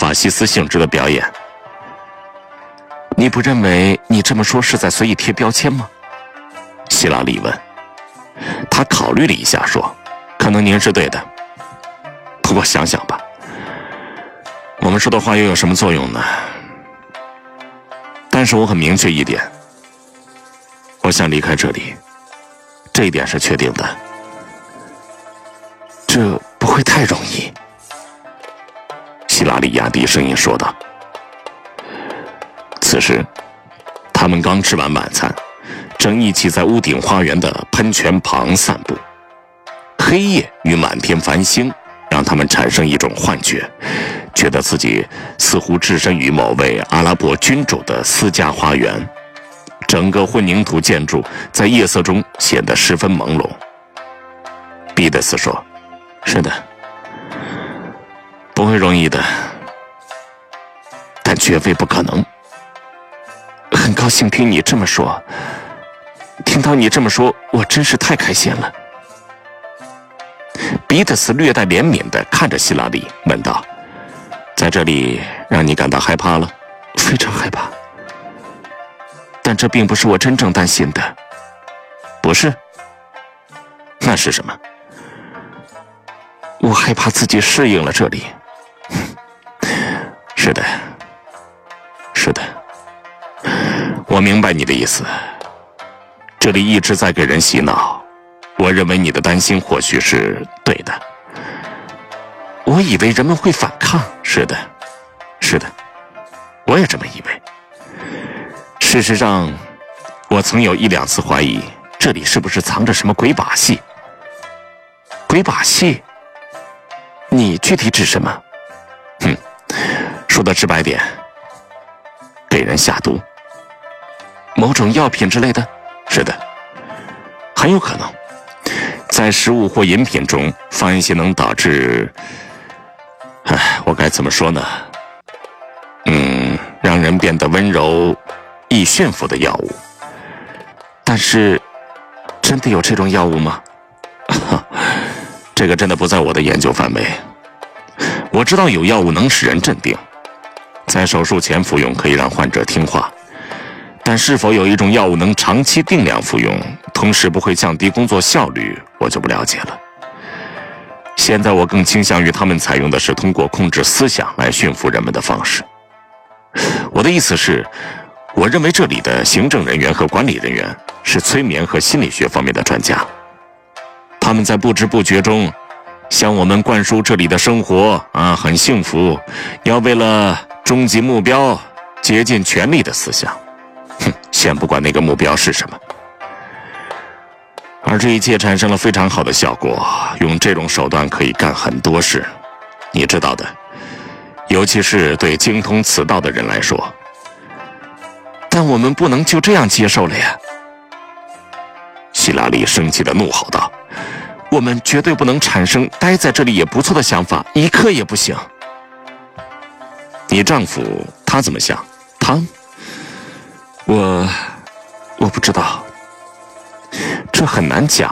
法西斯性质的表演。你不认为你这么说是在随意贴标签吗？希拉里问。他考虑了一下说，可能您是对的，不过想想吧，我们说的话又有什么作用呢？但是我很明确一点，我想离开这里，这一点是确定的。这不会太容易，希拉里压低声音说道。此时他们刚吃完晚餐，正一起在屋顶花园的喷泉旁散步。黑夜与满天繁星让他们产生一种幻觉，觉得自己似乎置身于某位阿拉伯君主的私家花园。整个混凝土建筑在夜色中显得十分朦胧。彼得斯说，是的，不会容易的，但绝非不可能。很高兴听你这么说，听到你这么说，我真是太开心了。彼得斯略带怜悯地看着希拉里，问道：“在这里让你感到害怕了？”非常害怕，但这并不是我真正担心的。不是？那是什么？我害怕自己适应了这里。是的，是的，我明白你的意思。这里一直在给人洗脑，我认为你的担心或许是对的。我以为人们会反抗。是的，是的，我也这么以为。事实上，我曾有一两次怀疑这里是不是藏着什么鬼把戏。鬼把戏？你具体指什么？说得直白点，给人下毒，某种药品之类的。是的，很有可能在食物或饮品中放一些能导致，我该怎么说呢？让人变得温柔、易驯服的药物。但是，真的有这种药物吗？这个真的不在我的研究范围。我知道有药物能使人镇定，在手术前服用可以让患者听话，但是否有一种药物能长期定量服用，同时不会降低工作效率，我就不了解了。现在我更倾向于他们采用的是通过控制思想来驯服人们的方式。我的意思是，我认为这里的行政人员和管理人员是催眠和心理学方面的专家，他们在不知不觉中向我们灌输这里的生活很幸福，要为了终极目标竭尽全力的思想。先不管那个目标是什么。而这一切产生了非常好的效果，用这种手段可以干很多事，你知道的，尤其是对精通此道的人来说。但我们不能就这样接受了呀！希拉里生气地怒吼道：“我们绝对不能产生待在这里也不错的想法，一刻也不行。”你丈夫他怎么想？汤？我不知道，这很难讲。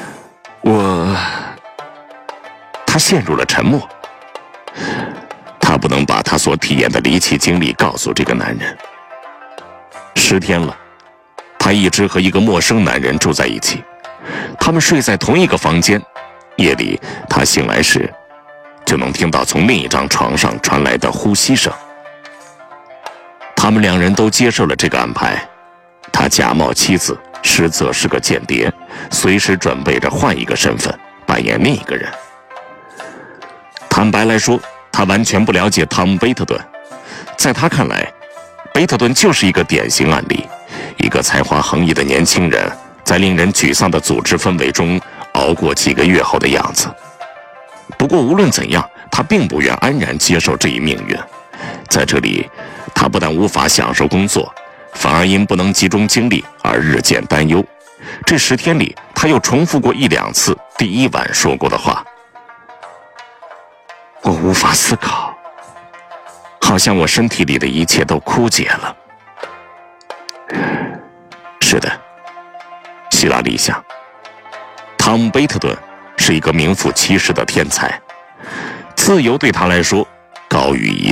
他陷入了沉默。他不能把他所体验的离奇经历告诉这个男人。10天了，他一直和一个陌生男人住在一起，他们睡在同一个房间。夜里他醒来时，就能听到从另一张床上传来的呼吸声。他们2人都接受了这个安排。他假冒妻子，实则是个间谍，随时准备着换一个身份扮演另一个人。坦白来说，他完全不了解汤姆·贝特顿。在他看来，贝特顿就是一个典型案例，一个才华横溢的年轻人，在令人沮丧的组织氛围中熬过几个月后的样子。不过无论怎样，他并不愿安然接受这一命运。在这里，他不但无法享受工作，反而因不能集中精力而日渐担忧。这10天里，他又重复过1、2次第1晚说过的话。我无法思考，好像我身体里的一切都枯竭了。是的，希拉里想，汤姆·贝特顿是一个名副其实的天才，自由对他来说高于一切。